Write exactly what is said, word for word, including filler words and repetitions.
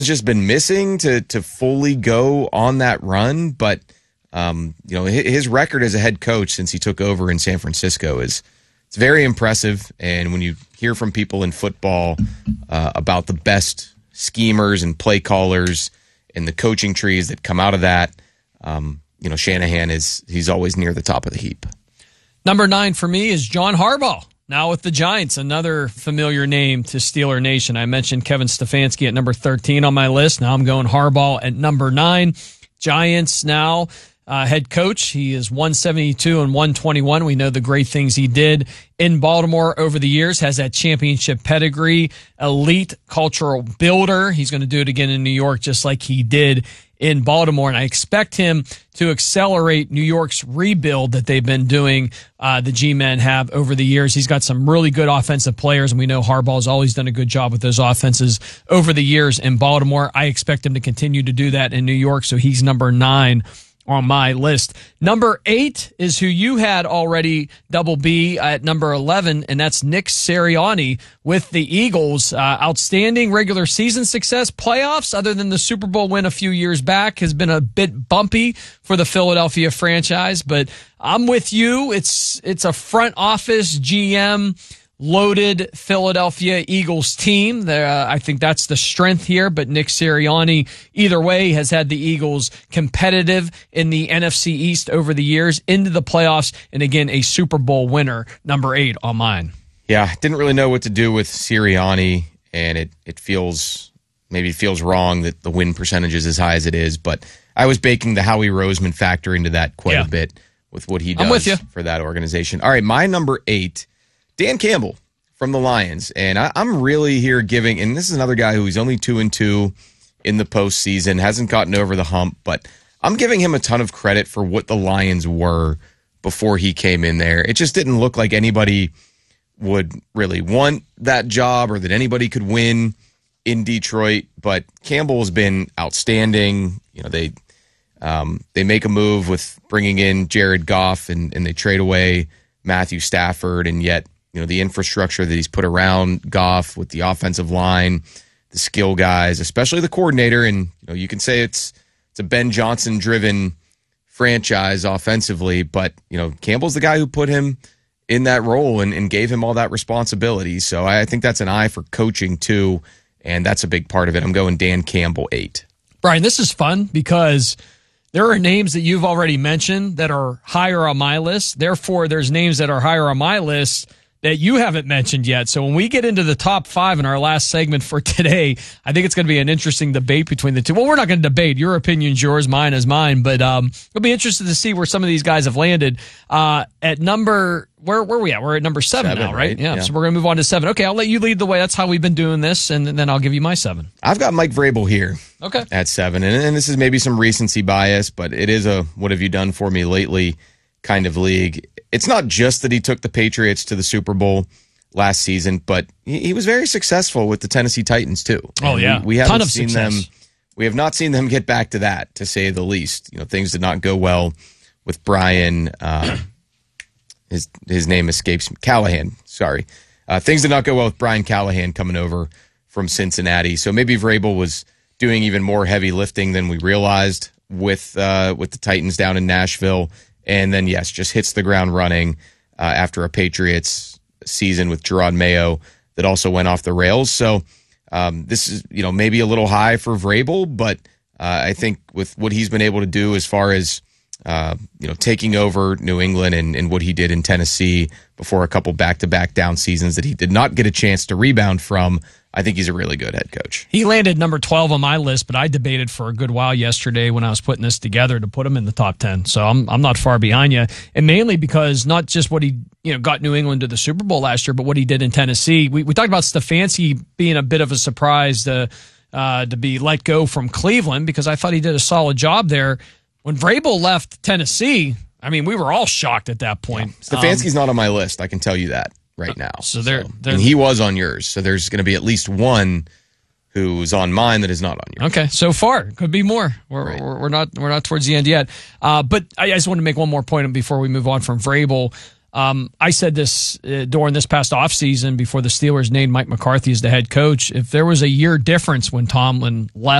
just been missing to to fully go on that run. But um, you know, his record as a head coach since he took over in San Francisco is it's very impressive. And when you hear from people in football uh, about the best schemers and play callers and the coaching trees that come out of that, um, you know, Shanahan is he's always near the top of the heap. Number nine for me is John Harbaugh. Now with the Giants, another familiar name to Steeler Nation. I mentioned Kevin Stefanski at number thirteen on my list. Now I'm going Harbaugh at number nine. Giants now uh, head coach. He is one seventy-two and one twenty-one. We know the great things he did in Baltimore over the years, has that championship pedigree, elite cultural builder. He's going to do it again in New York just like he did in Baltimore, and I expect him to accelerate New York's rebuild that they've been doing, uh, the G-Men have over the years. He's got some really good offensive players, and we know Harbaugh's always done a good job with those offenses over the years in Baltimore. I expect him to continue to do that in New York, so he's number nine on my list. Number eight is who you had already, Double B, at number eleven, and that's Nick Sirianni with the Eagles. Uh, outstanding regular season success. Playoffs, other than the Super Bowl win a few years back, has been a bit bumpy for the Philadelphia franchise, but I'm with you. It's, it's a front office G M loaded Philadelphia Eagles team. Uh, I think that's the strength here, but Nick Sirianni, either way, has had the Eagles competitive in the N F C East over the years, into the playoffs, and again, a Super Bowl winner, number eight on mine. Yeah, didn't really know what to do with Sirianni, and it, it feels, maybe it feels wrong that the win percentage is as high as it is, but I was baking the Howie Roseman factor into that quite yeah. a bit with what he I'm with does you. for that organization. All right, my number eight, Dan Campbell from the Lions. And I, I'm really here giving, and this is another guy who's only two and two in the postseason, hasn't gotten over the hump, but I'm giving him a ton of credit for what the Lions were before he came in there. It just didn't look like anybody would really want that job or that anybody could win in Detroit, but Campbell's been outstanding. You know, they um, they make a move with bringing in Jared Goff, and, and they trade away Matthew Stafford, and yet, you know, the infrastructure that he's put around Goff with the offensive line, the skill guys, especially the coordinator, and you know, you can say it's it's a Ben Johnson driven franchise offensively, but you know, Campbell's the guy who put him in that role and, and gave him all that responsibility. So I think that's an eye for coaching too, and that's a big part of it. I'm going Dan Campbell eight. Brian, this is fun because there are names that you've already mentioned that are higher on my list. Therefore, there's names that are higher on my list that you haven't mentioned yet. So when we get into the top five in our last segment for today, I think it's going to be an interesting debate between the two. Well, we're not going to debate. Your opinion's yours, mine is mine. But um, we'll be interested to see where some of these guys have landed. Uh, at number, where where are we at? We're at number seven, seven now, right? right? Yeah, yeah. So we're going to move on to seven. Okay, I'll let you lead the way. That's how we've been doing this, and then I'll give you my seven. I've got Mike Vrabel here. Okay. At seven. And, and this is maybe some recency bias, but it is a what have you done for me lately kind of league. It's not just that he took the Patriots to the Super Bowl last season, but he, he was very successful with the Tennessee Titans too. And oh yeah, we, we haven't ton of seen success. them. We have not seen them get back to that, to say the least. You know, things did not go well with Brian. Uh, his his name escapes me. Callahan. Sorry, uh, things did not go well with Brian Callahan coming over from Cincinnati. So maybe Vrabel was doing even more heavy lifting than we realized with uh, with the Titans down in Nashville, and then yes, just hits the ground running uh, after a Patriots season with Gerard Mayo that also went off the rails. So um, this is, you know, maybe a little high for Vrabel, but uh, I think with what he's been able to do as far as, uh, you know, taking over New England and, and what he did in Tennessee before a couple back-to-back down seasons that he did not get a chance to rebound from, I think he's a really good head coach. He landed number twelve on my list, but I debated for a good while yesterday when I was putting this together to put him in the top ten. So I'm I'm not far behind you, and mainly because not just what he you know got New England to the Super Bowl last year, but what he did in Tennessee. We we talked about Stefanski being a bit of a surprise to uh, to be let go from Cleveland because I thought he did a solid job there. When Vrabel left Tennessee, I mean, we were all shocked at that point. Yeah. Stefanski's um, not on my list, I can tell you that right now. So there, so, and he was on yours. So there's going to be at least one who's on mine that is not on yours. Okay, so far could be more. We're right. we're, we're not we're not towards the end yet. Uh, but I, I just want to make one more point before we move on from Vrabel. Um, I said this uh, during this past offseason before the Steelers named Mike McCarthy as the head coach. If there was a year difference when Tomlin left